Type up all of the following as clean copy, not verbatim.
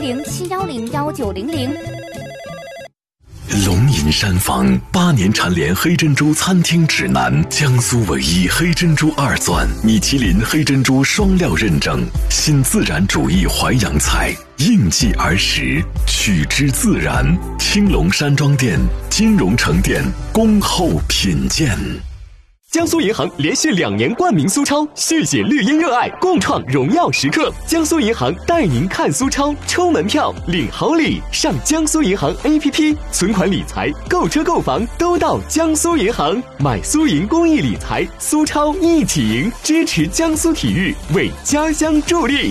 910-710-1900。 龙吟山房8年蝉联黑珍珠餐厅指南，江苏唯一黑珍珠2钻，米其林黑珍珠双料认证，新自然主义淮扬菜，应季而食，取之自然。青龙山庄店、金融城店恭候品鉴。 江苏银行连续2年冠名苏超，续写绿茵热爱，共创荣耀时刻。江苏银行带您看苏超，抽门票领好礼，上江苏银行 APP， 存款理财、购车购房都到江苏银行，买苏银公益理财，苏超一起赢，支持江苏体育，为家乡助力。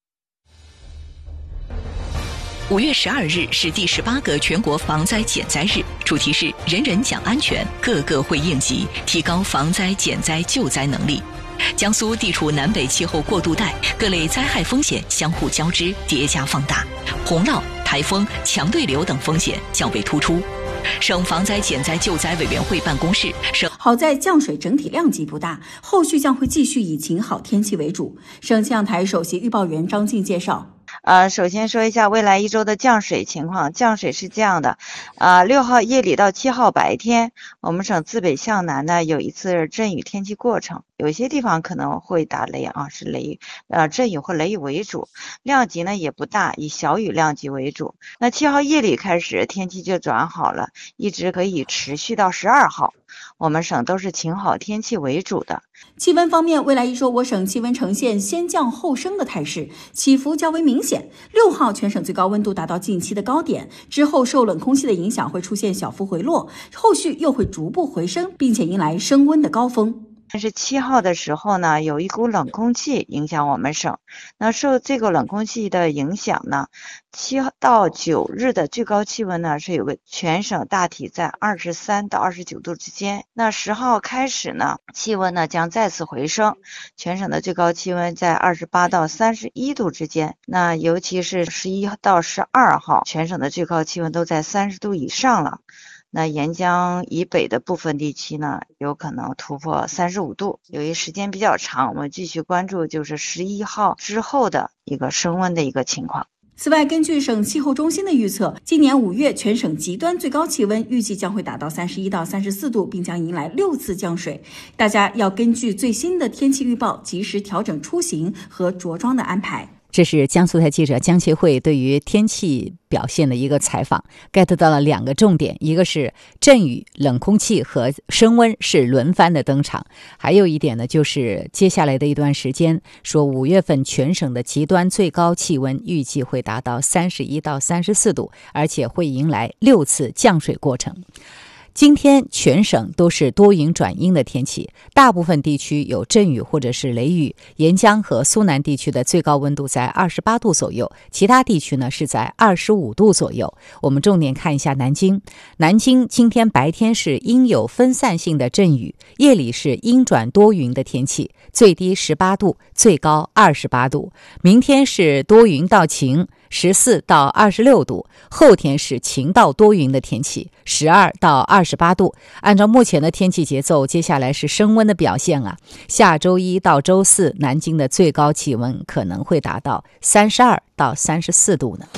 5月12日是第18个全国防灾减灾日，主题是人人讲安全，个个会应急，提高防灾减灾救灾能力。江苏地处南北气候过渡带，各类灾害风险相互交织叠加放大，洪涝、台风、强对流等风险较为突出。省防灾减灾救灾委员会办公室好在降水整体量级不大，后续将会继续以晴好天气为主。省气象台首席预报员张静介绍。 首先说一下未来1周的降水情况。降水是这样的，6号夜里到7号白天，我们省自北向南呢有一次阵雨天气过程，有一些地方可能会打雷是阵雨或雷雨为主，量级呢也不大，以小雨量级为主。那7号夜里开始天气就转好了，一直可以持续到12号。我们省都是晴好天气为主的。 气温方面，未来1周我省气温呈现先降后升的态势，起伏较为明显。6号全省最高温度达到近期的高点，之后受冷空气的影响会出现小幅回落，后续又会逐步回升，并且迎来升温的高峰。 但是7号的时候呢，有一股冷空气影响我们省。那受这个冷空气的影响呢，7到9日的最高气温呢是有个全省大体在23到29度之间。那10号开始呢，气温呢将再次回升，全省的最高气温在28到31度之间。那尤其是11到12号，全省的最高气温都在30度以上了。那沿江以北的部分地区呢，有可能突破35度。由于时间比较长，我们继续关注就是11号之后的一个升温的一个情况。 此外，根据省气候中心的预测，今年5月全省极端最高气温预计将会达到31到34度，并将迎来6次降水。大家要根据最新的天气预报，及时调整出行和着装的安排。 这是江苏台记者江切慧对于天气表现的一个采访 ，get 到了2个重点，一个是阵雨、冷空气和升温是轮番的登场，还有一点呢，就是接下来的一段时间，说5月份全省的极端最高气温预计会达到31到34度，而且会迎来6次降水过程。今天全省都是多云转阴的天气，大部分地区有阵雨或者是雷雨，沿江和苏南地区的最高温度在28度左右，其他地区呢是在25度左右。我们重点看一下南京。南京今天白天是阴有分散性的阵雨，夜里是阴转多云的天气，最低18度，最高28度。明天是多云到晴，14到26度，后天是晴到多云的天气，12到28度。按照目前的天气节奏，接下来是升温的表现啊。下周1到周4，南京的最高气温可能会达到32到34度呢。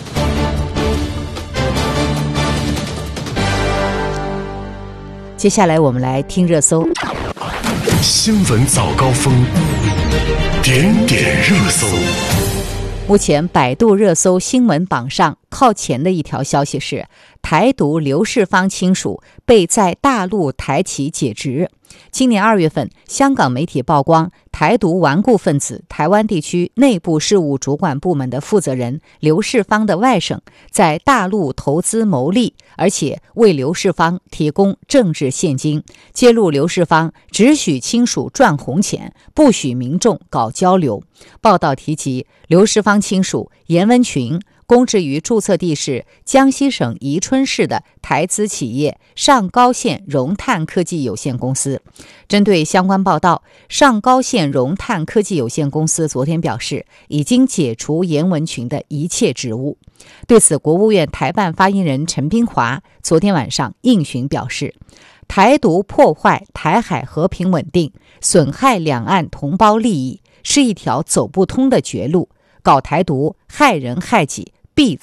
接下来我们来听热搜。 新闻早高峰，点点热搜。 目前百度热搜新闻榜上靠前的一条消息是，台独刘世芳亲属被在大陆台企解职。今年2月份，香港媒体曝光台独顽固分子台湾地区内部事务主管部门的负责人刘世芳的外甥在大陆投资牟利，而且为刘世芳提供政治现金，揭露刘世芳只许亲属赚红钱，不许民众搞交流。报道提及刘世芳亲属严文群公职于注册地是江西省宜春市的台资企业上高县融碳科技有限公司。针对相关报道，上高县融碳科技有限公司昨天表示，已经解除严文群的一切职务。对此，国务院台办发言人陈斌华昨天晚上应询表示，台独破坏台海和平稳定，损害两岸同胞利益，是一条走不通的绝路，搞台独害人害己，必